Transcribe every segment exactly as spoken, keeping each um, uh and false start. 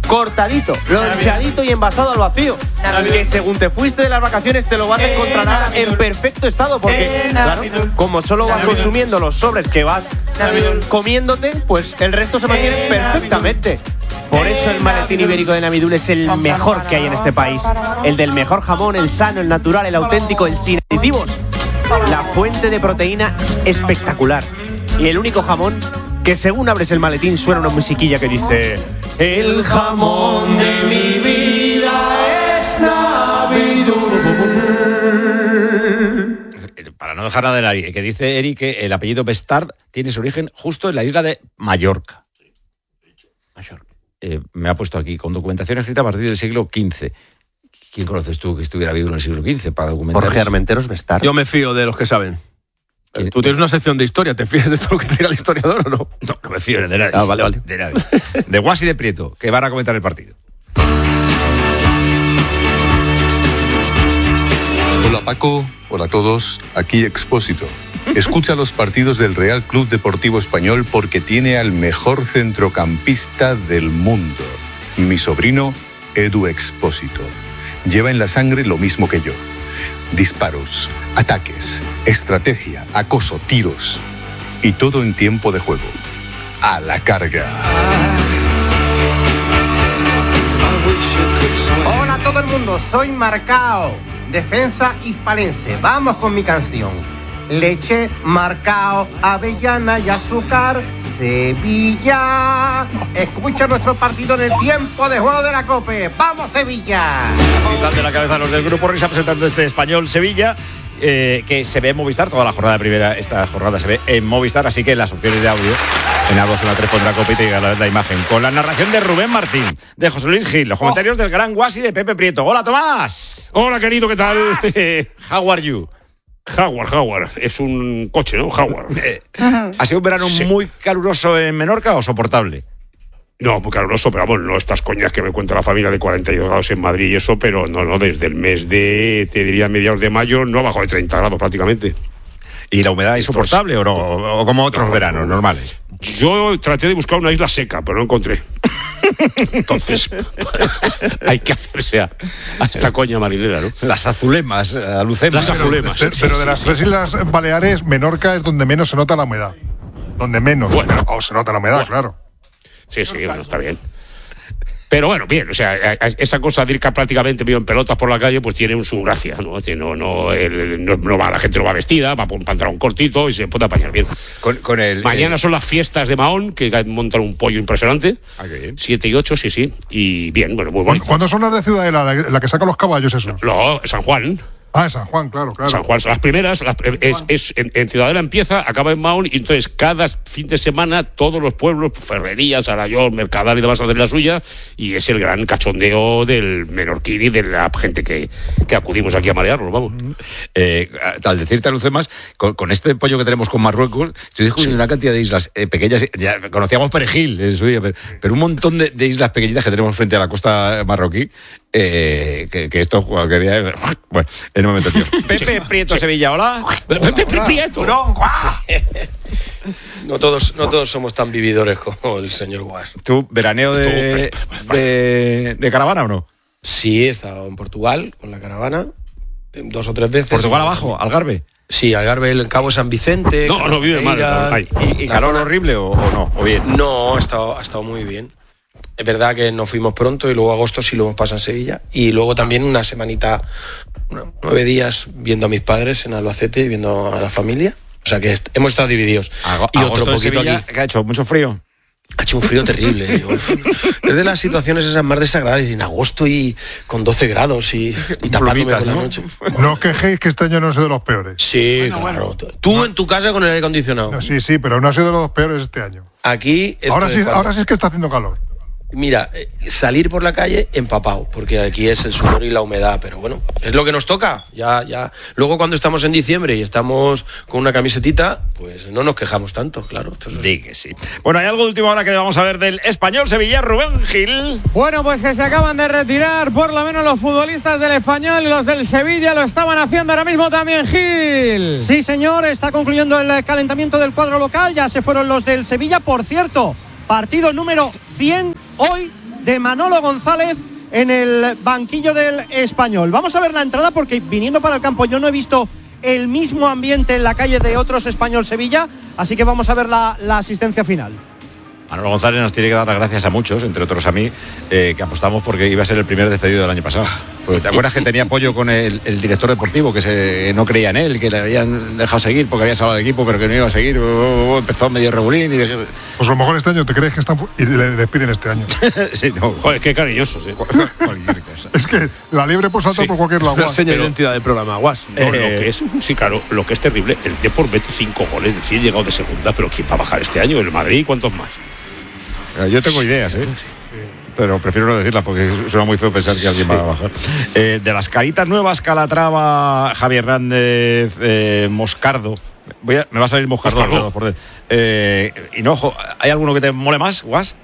cortadito, lonchadito y envasado al vacío. Que según te fuiste de las vacaciones te lo vas a encontrar en perfecto estado, porque claro, como solo vas consumiendo los sobres que vas comiéndote, pues el resto se mantiene perfectamente. Por eso el maletín ibérico de Namidul es el mejor que hay en este país. El del mejor jamón, el sano, el natural, el auténtico, el sin aditivos. La fuente de proteína espectacular. Y el único jamón que según abres el maletín suena una musiquilla que dice: el jamón de mi vida es Namidul. Para no dejar nada de la que dice Eric que el apellido Bestard tiene su origen justo en la isla de Mallorca. Mallorca. Eh, me ha puesto aquí, con documentación escrita a partir del siglo quince. ¿Quién conoces tú que estuviera vivo en el siglo quince para documentar? Jorge Armenteros Bestard. Yo me fío de los que saben. ¿Quién? Tú tienes una sección de historia, ¿te fías de todo lo que te diga el historiador o no? No, no me fío de nadie. Ah, vale, vale. De nadie. De Guas y de Prieto, que van a comentar el partido. Hola Paco, hola a todos, aquí Expósito. Escucha los partidos del Real Club Deportivo Español porque tiene al mejor centrocampista del mundo, mi sobrino Edu Expósito. Lleva en la sangre lo mismo que yo. Disparos, ataques, estrategia, acoso, tiros y todo en tiempo de juego. A la carga. Hola a todo el mundo, soy Marcao, defensa hispalense. Vamos con mi canción. Leche, Marcao, avellana y azúcar, Sevilla. Escucha nuestro partido en el tiempo de juego de la COPE. ¡Vamos, Sevilla! Así están de la cabeza los del Grupo Risa presentando este Español Sevilla, eh, que se ve en Movistar. Toda la jornada primera, esta jornada se ve en Movistar, así que las opciones de audio en A dos, en A tres pondrá COPE y te llega la, la imagen. Con la narración de Rubén Martín, de José Luis Gil, los comentarios oh. del gran Guasi de Pepe Prieto. ¡Hola, Tomás! Hola, querido, ¿qué tal? How are you? Jaguar, Jaguar. Es un coche, ¿no? Jaguar. ¿Ha sido un verano sí. muy caluroso en Menorca o soportable? No, muy caluroso, pero vamos, no estas coñas que me cuenta la familia de cuarenta y dos grados en Madrid y eso, pero no, no, desde el mes de, te diría, mediados de mayo, no ha bajado de treinta grados prácticamente. ¿Y la humedad es insoportable Entonces, o no? ¿O como otros no, veranos no, normales? Yo traté de buscar una isla seca, pero no encontré. Entonces, hay que hacerse a, a esta coña marinera, ¿no? Las azulemas, alucemas. Las azulemas. Pero, pero de sí, las sí, tres sí. islas Baleares, Menorca es donde menos se nota la humedad. Donde menos. Bueno, o se nota la humedad, bueno. claro. Sí, sí, bueno, está bien. Pero bueno, bien, o sea, esa cosa de ir prácticamente medio en pelotas por la calle, pues tiene su gracia, ¿no? No, no, el, no, no va, la gente no va vestida, va por un pantalón cortito y se puede apañar bien. Con, con el, Mañana el... son las fiestas de Mahón, que montan un pollo impresionante. Ah, qué bien. Siete y ocho, sí, sí. Y bien, bueno, muy bonito. ¿Cuándo son las de Ciudadela, la, la que saca los caballos, eso? No, San Juan. Ah, San Juan, claro, claro. San Juan, las primeras, las, es, es, en, en Ciudadela empieza, acaba en Mahón, y entonces cada fin de semana todos los pueblos, Ferrerías, Arayón, Mercadal y demás hacen la suya, y es el gran cachondeo del menorquín y de la gente que, que acudimos aquí a marearlo, vamos. Eh, al decirte, Lucemas, con, con este pollo que tenemos con Marruecos, estoy descubriendo sí. una cantidad de islas eh, pequeñas, ya conocíamos Perejil en su día, pero, pero un montón de, de islas pequeñitas que tenemos frente a la costa marroquí, eh, que, que esto cualquier día, bueno, en un momento tío. Pepe Prieto, Sevilla, hola. Pepe Prieto. No todos, no todos somos tan vividores como el señor Guas. ¿Tú, veraneo de, de, de caravana o no? Sí, he estado en Portugal con la caravana dos o tres veces. ¿Portugal abajo, Algarve? Sí, Algarve, el Cabo San Vicente. No, no, vive mal. ¿Y, y calor horrible o, o no? ¿O bien? No, ha estado, ha estado muy bien. Es verdad que nos fuimos pronto y luego agosto sí lo hemos pasado en Sevilla. Y luego también una semanita, nueve días viendo a mis padres en Albacete y viendo a la familia. O sea que hemos estado divididos. Ago, y agosto otro poquito en Sevilla, aquí. ¿Qué ha hecho? ¿Mucho frío? Ha hecho un frío terrible. Es de las situaciones esas más desagradables. En agosto y con doce grados y, y tapándome por la ¿no? noche. No os quejéis que este año no ha sido de los peores. Sí, bueno, claro. Bueno. Tú no. en tu casa con el aire acondicionado. No, sí, sí, pero no ha sido de los peores este año. Aquí... Ahora sí, ahora sí es que está haciendo calor. Mira, salir por la calle empapado, porque aquí es el sudor y la humedad, pero bueno, es lo que nos toca. Ya, ya. Luego cuando estamos en diciembre y estamos con una camisetita, pues no nos quejamos tanto, claro. Entonces... Di que sí. Bueno, hay algo de última hora que vamos a ver del Español Sevilla, Rubén Gil. Bueno, pues que se acaban de retirar, por lo menos los futbolistas del Español y los del Sevilla lo estaban haciendo ahora mismo también, Gil. Sí, señor, está concluyendo el calentamiento del cuadro local, ya se fueron los del Sevilla, por cierto, partido número cien hoy de Manolo González en el banquillo del Español. Vamos a ver la entrada porque viniendo para el campo yo no he visto el mismo ambiente en la calle de otros Español Sevilla, así que vamos a ver la, la asistencia final. Manolo González nos tiene que dar las gracias a muchos, entre otros a mí, eh, que apostamos porque iba a ser el primer despedido del año pasado. Porque ¿te acuerdas que tenía apoyo con el, el director deportivo, que se, no creía en él, que le habían dejado seguir porque había salvado el equipo, pero que no iba a seguir? Empezó medio regulín y dejé... Pues a lo mejor este año te crees que están y le despiden este año. Sí, no. Joder, qué cariñosos, ¿eh? Cualquier cosa. Es que la liebre puede saltar Sí. por cualquier lado. Una seña de identidad del programa, Guas. No, lo que es, sí, claro, lo que es terrible, el Depor mete cinco goles, es decir, llegado de segunda, pero ¿quién va a bajar este año? ¿El Madrid? ¿Cuántos más? Yo tengo ideas, ¿eh? Pero prefiero no decirlas porque suena muy feo pensar que alguien va a bajar. Eh, de las caritas nuevas, Calatrava, Javier Hernández, eh, Moscardo. Voy a, me va a salir Moscardo. Moscardo. Por dentro. Eh, Hinojo, ¿hay alguno que te mole más, Guas?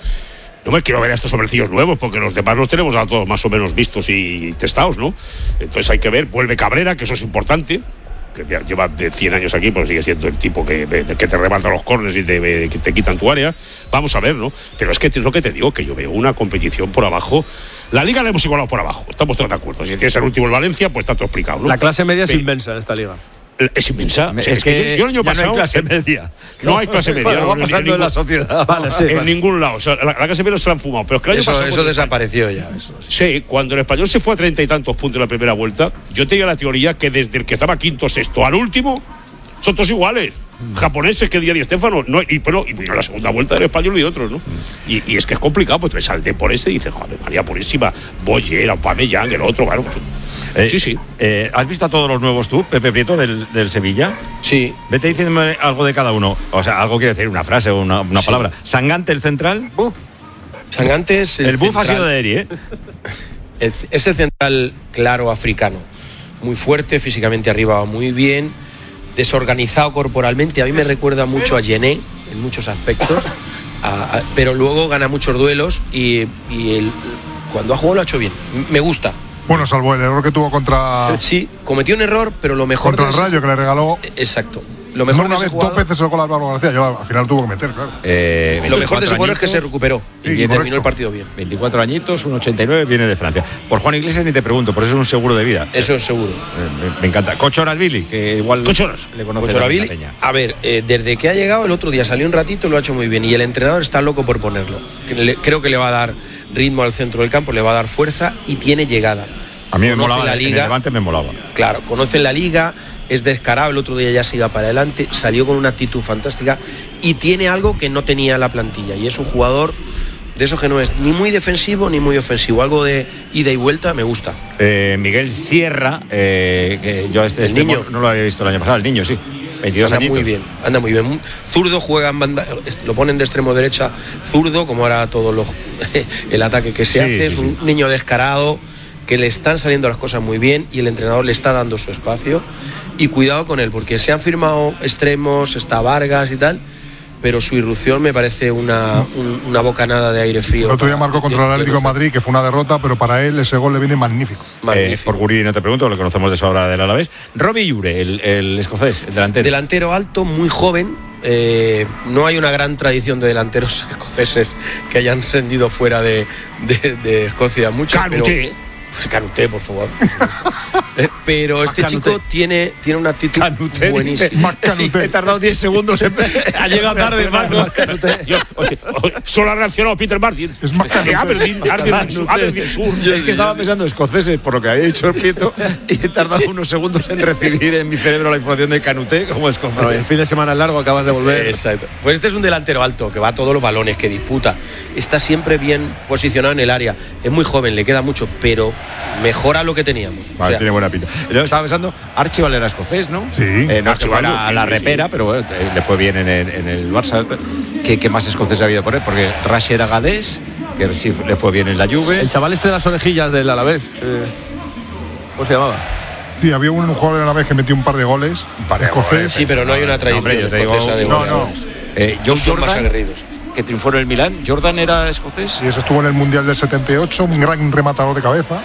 No me quiero ver a estos hombrecillos nuevos, porque los demás los tenemos a todos más o menos vistos y testados, ¿no? Entonces hay que ver, vuelve Cabrera, que eso es importante, que ya lleva de cien años aquí, pero sigue siendo el tipo que, que te remata los córneres y te, que te quitan tu área. Vamos a ver, ¿no? Pero es que es lo que te digo, que yo veo una competición por abajo. La liga la hemos igualado por abajo, estamos todos de acuerdo. Si es el último el Valencia, pues está todo explicado, ¿no? La clase media es Pero, inmensa en esta liga. Es inmensa. Es, O sea, es que, que yo, yo el año ya pasado, no hay clase media. No hay clase media. Bueno, no, va en- pasando en en, la ningún- sociedad. Vale, sí, en vale. ningún lado. O sea, la, la clase media se la han fumado. Pero es que el año Eso, pasado, eso cuando- desapareció ya. Eso, sí. Sí, cuando el Español se fue a treinta y tantos puntos en la primera vuelta, yo tenía la teoría que desde el que estaba quinto, sexto al último, son todos iguales. Japoneses que día Di Stéfano, no, y, pero, y vino la segunda vuelta del Español y otros, ¿no? Y, y es que es complicado, pues te salte por ese y dices, joder, María Purísima, Boyer, Aubameyang, el otro, claro. Pues, Eh, sí, sí. Eh, ¿Has visto a todos los nuevos tú, Pepe Prieto, del, del Sevilla? Sí. Vete diciéndome algo de cada uno. O sea, algo quiere decir, una frase o una, una Sí. palabra. Sangante, el central. Sangantes. El, buff ha central- sido de Eri, ¿eh? el- es el central claro africano. Muy fuerte, físicamente arriba va muy bien, desorganizado corporalmente. A mí me recuerda mucho a Gené en muchos aspectos, a- a- pero luego gana muchos duelos y, y el- cuando ha jugado lo ha hecho bien. M- Me gusta. Bueno, salvo el error que tuvo contra, Sí, cometió un error, pero lo mejor contra de el ese- Rayo, que le regaló. Exacto. Lo No mejor una de ese vez, dos jugador, veces el gol a Álvaro García. Yo al final tuvo que meter, claro. Eh, lo mejor de ese jugador es que se añitos, recuperó y Sí, terminó correcto. el partido bien. veinticuatro añitos, un ochenta y nueve, viene de Francia. Por Juan Iglesias ni te pregunto, por eso es un seguro de vida. Eso es seguro. Eh, me, me encanta. Cochoras Billy, que igual Cochoras. le conoce Ocho la Ravili, Peña. a ver, eh, desde que ha llegado el otro día salió un ratito, lo ha hecho muy bien y el entrenador está loco por ponerlo. Que le- creo que le va a dar ritmo al centro del campo, le va a dar fuerza y tiene llegada. A mí me Conoce molaba, la en el liga. Levante me molaba. Claro, conoce la liga, es descarado, el otro día ya se iba para adelante, salió con una actitud fantástica y tiene algo que no tenía la plantilla y es un jugador de esos que no es ni muy defensivo ni muy ofensivo, algo de ida y vuelta, me gusta. Eh, Miguel Sierra, eh, que yo este, El este niño. no lo había visto el año pasado, el niño, sí. veintidós Anda añitos. muy bien, anda muy bien. Zurdo juega en banda, lo ponen de extremo derecha, zurdo, como ahora todo los, el ataque que se Sí, hace, sí, es un sí. niño descarado, que le están saliendo las cosas muy bien y el entrenador le está dando su espacio. Y cuidado con él, porque se han firmado extremos, está Vargas y tal, pero su irrupción me parece una, un- una bocanada de aire frío. El otro día marcó contra el De- de Atlético de Roza. Madrid, que fue una derrota, pero para él ese gol le viene magnífico. Eh, Magnífico. por Guri no te pregunto, lo conocemos de sobra del Alavés. Robbie Ure, el, el escocés, el delantero. Delantero alto, muy joven. eh, no hay una gran tradición de delanteros escoceses que hayan rendido fuera de, de- de Escocia mucho. Canuté. Pero, pues Canuté, por favor. Eh, pero este Canuté. chico tiene, tiene una actitud Canuté, buenísima. dice. Más Canuté. Sí, he tardado diez segundos en... Ha llegado tarde, Marco. Yo, oye, oye, solo ha reaccionado Peter Martin. Es más De Aberdeen, Aberdeen Sur, Aberdeen Sur. Es que estaba pensando escoceses, por lo que había dicho el Prieto, y he tardado unos segundos en recibir en mi cerebro la información de Canuté como escocés. Bueno, el fin de semana largo acabas de volver. Exacto. Pues este es un delantero alto que va a todos los balones, que disputa. Está siempre bien posicionado en el área. Es muy joven, le queda mucho, pero mejora lo que teníamos. Vale, O sea, tiene buena pinta. Yo estaba pensando, Archibald era escocés, ¿no? Sí. Eh, no es que Archibald, fuera sí, la sí, repera, sí. pero bueno, eh, le fue bien en el, en el Barça. ¿Qué, ¿Qué más escocés ha habido por él? Porque Rash era galés, que sí le fue bien en la Juve. El chaval este de las orejillas del Alavés. eh, ¿Cómo se llamaba? Sí, había un jugador en la vez que metió un par de goles. par de escocés. goles. sí, pero no hay una No, tradición hombre, yo te digo, escocesa de no, goleadores. no. Eh, John Son más Jordan, aguerridos. que triunfó en el Milán. ¿Jordan era escocés? Y eso estuvo en el Mundial del setenta y ocho, un gran rematador de cabeza.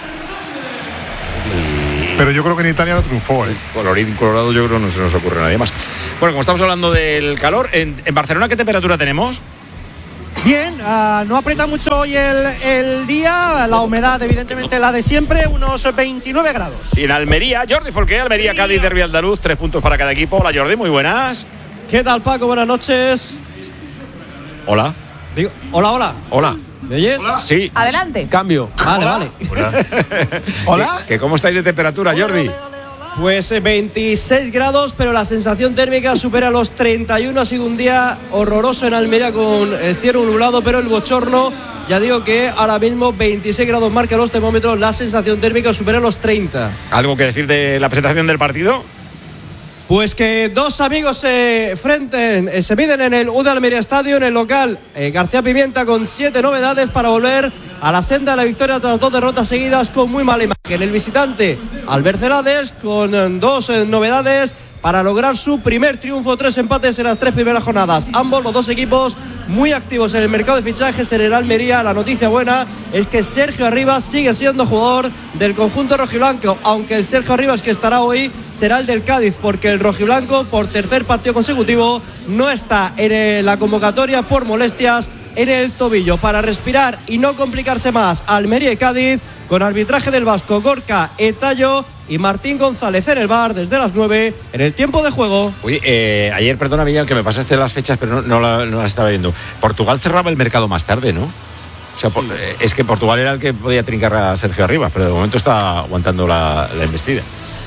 Pero yo creo que en Italia no triunfó, ¿eh? Colorín colorado, yo creo que no se nos ocurre a nadie más. Bueno, como estamos hablando del calor, en, en Barcelona, ¿qué temperatura tenemos? Bien, uh, no aprieta mucho hoy el, el día, la humedad evidentemente la de siempre, unos veintinueve grados. Y en Almería, Jordi Folqué, Almería, Cádiz, Derbi andaluz, tres puntos para cada equipo. Hola Jordi, muy buenas. ¿Qué tal, Paco? Buenas noches. Hola. Digo, hola, hola. Hola. ¿Me oyes? Hola. Sí. Adelante. Cambio. Vale, vale. Hola. ¿Hola? ¿Qué, que ¿Cómo estáis de temperatura, Jordi? Pues eh, veintiséis grados, pero la sensación térmica supera los treinta y uno. Ha sido un día horroroso en Almería con el cielo nublado, pero el bochorno, ya digo que ahora mismo veintiséis grados marca los termómetros, la sensación térmica supera los treinta. ¿Algo que decir de la presentación del partido? Pues que dos amigos se frenten, eh, se miden en el U D Almería Estadio, en el local eh, García Pimienta, con siete novedades para volver a la senda de la victoria tras dos derrotas seguidas con muy mala imagen. El visitante Albert Celades con eh, dos eh, novedades para lograr su primer triunfo, tres empates en las tres primeras jornadas. Ambos, los dos equipos, muy activos en el mercado de fichajes en el Almería. La noticia buena es que Sergio Arribas sigue siendo jugador del conjunto rojiblanco, aunque el Sergio Arribas que estará hoy será el del Cádiz, porque el rojiblanco, por tercer partido consecutivo, no está en la convocatoria por molestias en el tobillo. Para respirar y no complicarse más, Almería y Cádiz, con arbitraje del vasco Gorka Etayo y Martín González en el bar desde las nueve en el tiempo de juego. Uy, eh, ayer, perdona Miguel, que me pasaste las fechas, pero no, no, la, no las estaba viendo. Portugal cerraba el mercado más tarde, ¿no? O sea, por, eh, es que Portugal era el que podía trincar a Sergio Arribas, pero de momento está aguantando la, la embestida.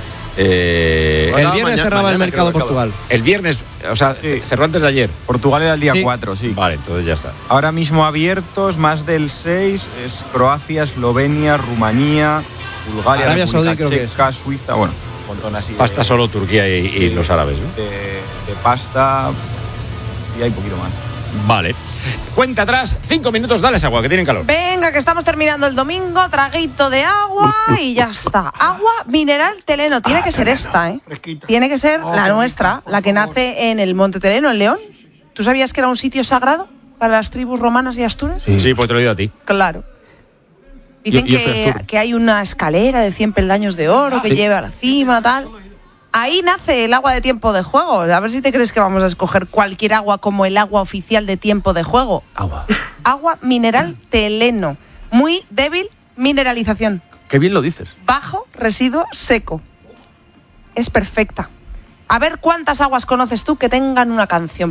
Eh, el viernes mañana, cerraba mañana, el mercado creo, Portugal. El viernes, o sea, sí. cerró antes de ayer. Portugal era el día cuatro, sí. sí. Vale, entonces ya está. Ahora mismo abiertos, más del seis, es Croacia, Eslovenia, Rumanía, Bulgaria, Arabia Saudí, creo que Checa, Suiza, bueno, un montón así. Pasta de, solo Turquía y, y los árabes, ¿no? De, de pasta y hay un poquito más. Vale. Cuenta atrás, cinco minutos, dale esa agua, que tienen calor. Venga, que estamos terminando el domingo, traguito de agua y ya está. Agua mineral Teleno, tiene ah, que ser teleno. esta, ¿eh? Fresquita. Tiene que ser oh, la nuestra, rica, la que favor. nace en el Monte Teleno, en León. ¿Tú sabías que era un sitio sagrado para las tribus romanas y astures? Sí, sí pues te lo he oído a ti. Claro. Dicen yo, yo que, que hay una escalera de cien peldaños de oro ah, que sí. lleva a la cima, tal. Ahí nace el agua de tiempo de juego. A ver si te crees que vamos a escoger cualquier agua como el agua oficial de tiempo de juego. Agua. Agua mineral Teleno. Muy débil mineralización. Qué bien lo dices. Bajo residuo seco. Es perfecta. A ver cuántas aguas conoces tú que tengan una canción.